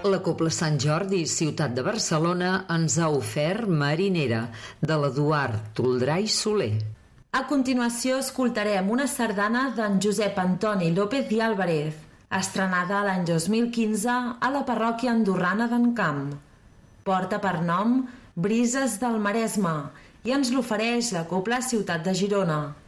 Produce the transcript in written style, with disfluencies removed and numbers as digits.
La Cobla Sant Jordi, ciutat de Barcelona, ens ha ofert Marinera, de l'Eduard Toldrà i Soler. A continuació escoltarem una sardana d'en Josep Antoni López i Álvarez, estrenada l'any 2015 a la parròquia andorrana d'Encamp. Porta per nom Brises del Maresme i ens l'ofereix la Cobla Ciutat de Girona.